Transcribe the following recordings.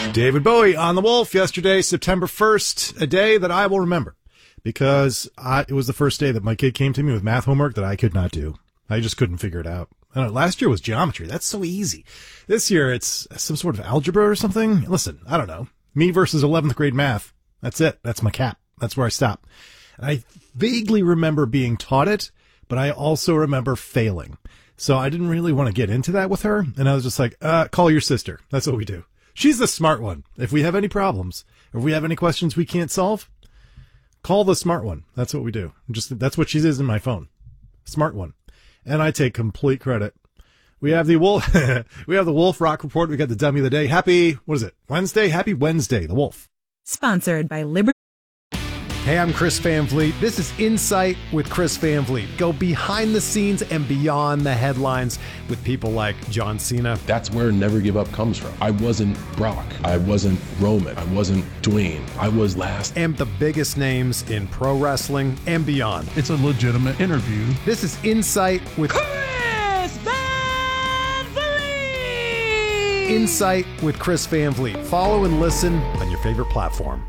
David Bowie on The Wolf yesterday, September 1st, a day that I will remember because it was the first day that my kid came to me with math homework that I could not do. I just couldn't figure it out. I don't know, last year was geometry. That's so easy. This year it's some sort of algebra or something. Listen, I don't know. Me versus 11th grade math. That's it. That's my cap. That's where I stop. And I vaguely remember being taught it, but I also remember failing. So I didn't really want to get into that with her. And I was just like, call your sister. That's what we do. She's the smart one. If we have any problems, if we have any questions we can't solve, call the smart one. That's what we do. That's what she is in my phone. Smart one. And I take complete credit. We have the Wolf, we have the Wolf Rock Report. We got the dummy of the day. Happy Wednesday? Happy Wednesday, the Wolf. Sponsored by Liberty. Hey, I'm Chris Van Vliet. This is Insight with Chris Van Vliet. Go behind the scenes and beyond the headlines with people like John Cena. That's where Never Give Up comes from. I wasn't Brock. I wasn't Roman. I wasn't Dwayne. I was last. And the biggest names in pro wrestling and beyond. It's a legitimate interview. This is Insight with Chris Van Vliet. Insight with Chris Van Vliet. Follow and listen on your favorite platform.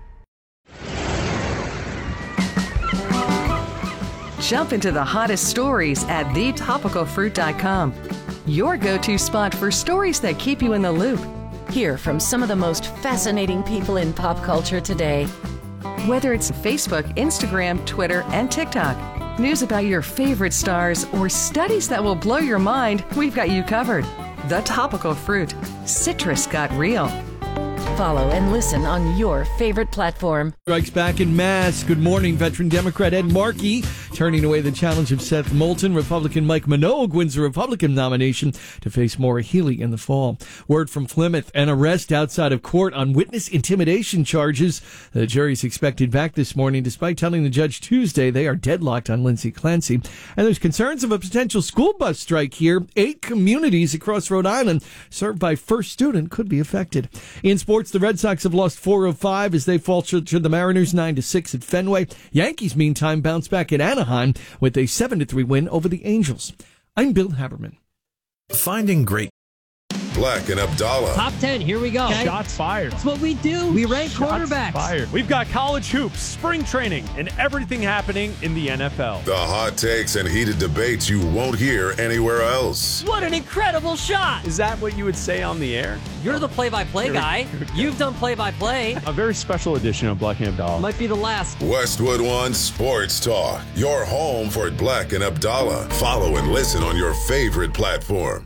Jump into the hottest stories at thetopicalfruit.com. Your go-to spot for stories that keep you in the loop. Hear from some of the most fascinating people in pop culture today. Whether it's Facebook, Instagram, Twitter, and TikTok, news about your favorite stars, or studies that will blow your mind, we've got you covered. The Topical Fruit. Citrus got real. Follow and listen on your favorite platform. Strikes back in mass. Good morning. Veteran Democrat Ed Markey turning away the challenge of Seth Moulton. Republican Mike Minogue wins the Republican nomination to face Maura Healey in the fall. Word from Plymouth, an arrest outside of court on witness intimidation charges. The jury's expected back this morning despite telling the judge Tuesday they are deadlocked on Lindsay Clancy. And there's concerns of a potential school bus strike here. 8 communities across Rhode Island served by First Student could be affected. In sports, the Red Sox have lost 4 of 5 as they fall to the Mariners 9-6 at Fenway. Yankees, meantime, bounce back at Anaheim with a 7-3 win over the Angels. I'm Bill Haberman. Finding great. Black and Abdallah. Top 10, here we go. Okay. Shots fired. That's what we do. We rank quarterbacks. Fired. We've got college hoops, spring training, and everything happening in the NFL. The hot takes and heated debates you won't hear anywhere else. What an incredible shot. Is that what you would say on the air? You're the play-by-play guy. You've done play-by-play. A very special edition of Black and Abdallah. Might be the last. Westwood One Sports Talk. Your home for Black and Abdallah. Follow and listen on your favorite platform.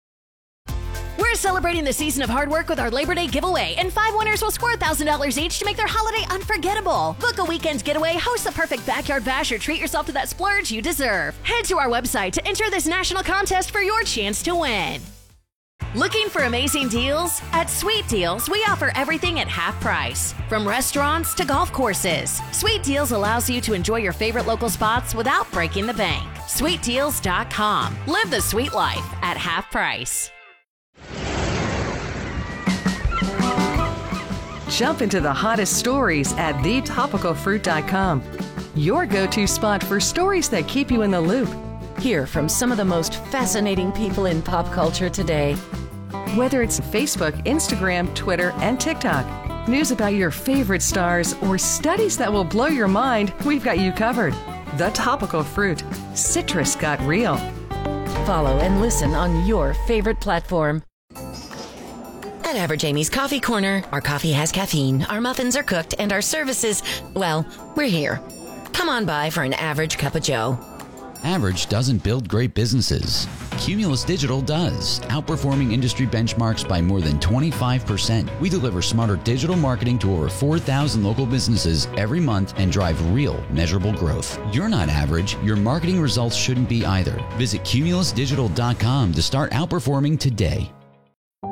We're celebrating the season of hard work with our Labor Day giveaway, and 5 winners will score $1,000 each to make their holiday unforgettable. Book a weekend's getaway, host the perfect backyard bash, or treat yourself to that splurge you deserve. Head to our website to enter this national contest for your chance to win. Looking for amazing deals? At Sweet Deals, we offer everything at half price. From restaurants to golf courses, Sweet Deals allows you to enjoy your favorite local spots without breaking the bank. SweetDeals.com. Live the sweet life at half price. Jump into the hottest stories at thetopicalfruit.com. Your go-to spot for stories that keep you in the loop. Hear from some of the most fascinating people in pop culture today. Whether it's Facebook, Instagram, Twitter, and TikTok, news about your favorite stars, or studies that will blow your mind, we've got you covered. The Topical Fruit. Citrus got real. Follow and listen on your favorite platform. At Average Amy's Coffee Corner, our coffee has caffeine, our muffins are cooked, and our services, well, we're here. Come on by for an average cup of joe. Average doesn't build great businesses. Cumulus Digital does, outperforming industry benchmarks by more than 25%. We deliver smarter digital marketing to over 4,000 local businesses every month and drive real, measurable growth. You're not average. Your marketing results shouldn't be either. Visit cumulusdigital.com to start outperforming today.